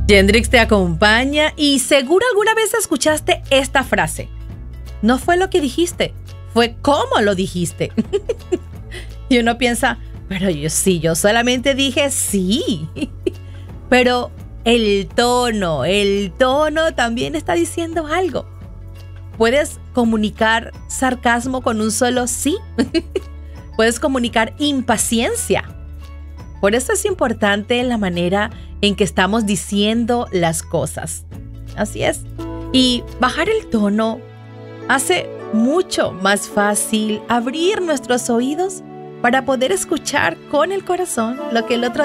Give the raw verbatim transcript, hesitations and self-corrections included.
Yendrix te acompaña y seguro alguna vez escuchaste esta frase. No fue lo que dijiste, fue cómo lo dijiste. Y uno piensa, pero yo sí, yo solamente dije sí. Pero el tono, el tono también está diciendo algo. ¿Puedes comunicar sarcasmo con un solo sí? Puedes comunicar impaciencia. Por eso es importante la manera en que estamos diciendo las cosas. Así es. Y bajar el tono hace mucho más fácil abrir nuestros oídos para poder escuchar con el corazón lo que el otro